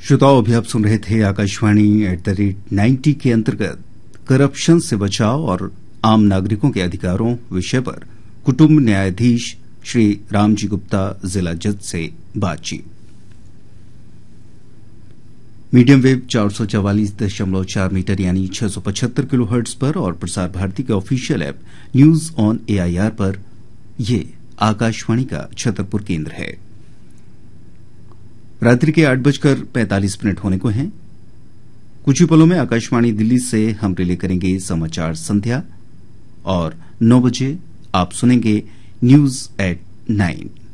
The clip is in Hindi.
श्रोताओं, अभी आप सुन रहे थे आकाशवाणी @90 के अंतर्गत करप्शन से बचाव और आम नागरिकों के अधिकारों विषय पर कुटुंब न्यायाधीश श्री रामजी गुप्ता जिला जज से बातचीत। मीडियम वेव 444.4 मीटर यानी 675 किलोहर्ट्ज पर और प्रसार भारती के official app news on AIR पर ये आकाशवाणी का छतरपुर केंद्र है। रात्रि के 8:45 होने को हैं। कुछ ही पलों में आकाशवाणी दिल्ली से हम रिले करेंगे समाचार संध्या और 9 बजे आप सुनेंगे न्यूज एट 9।